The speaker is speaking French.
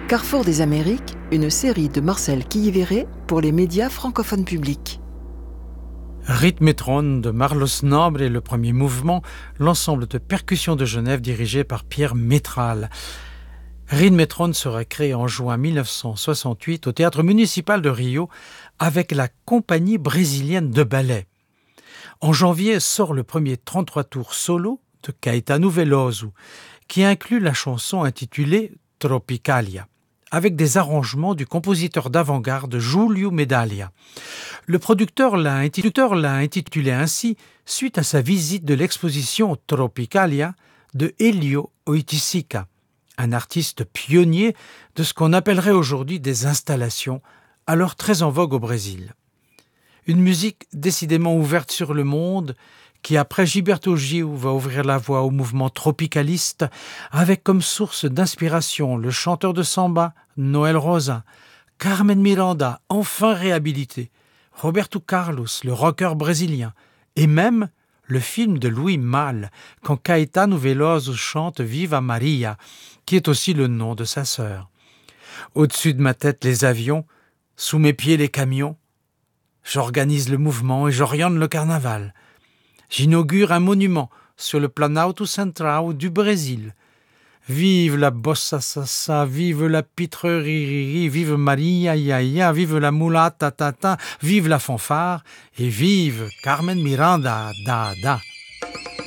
Carrefour des Amériques, une série de Marcel Quilliveré pour les médias francophones publics. Rhythmetron de Marlos Nobre est le premier mouvement, l'ensemble de percussions de Genève dirigé par Pierre Métral. Rhythmetron sera créé en juin 1968 au théâtre municipal de Rio avec la compagnie brésilienne de ballet. En janvier sort le premier 33 tours solo de Caetano Veloso, qui inclut la chanson intitulée Tropicalia, avec des arrangements du compositeur d'avant-garde Júlio Medaglia. Le producteur l'a intitulé ainsi suite à sa visite de l'exposition Tropicalia de Hélio Oiticica, un artiste pionnier de ce qu'on appellerait aujourd'hui des installations, alors très en vogue au Brésil. Une musique décidément ouverte sur le monde, qui après Gilberto Gil va ouvrir la voie au mouvement tropicaliste, avec comme source d'inspiration le chanteur de samba Noel Rosa, Carmen Miranda, enfin réhabilité, Roberto Carlos, le rocker brésilien, et même le film de Louis Malle, quand Caetano Veloso chante Viva Maria, qui est aussi le nom de sa sœur. Au-dessus de ma tête les avions, sous mes pieds les camions, j'organise le mouvement et j'oriente le carnaval. J'inaugure un monument sur le Planalto Central du Brésil. Vive la bossa sassa, vive la pitrerie, vive Maria Yaya, vive la mulata tata, vive la fanfare et vive Carmen Miranda da da.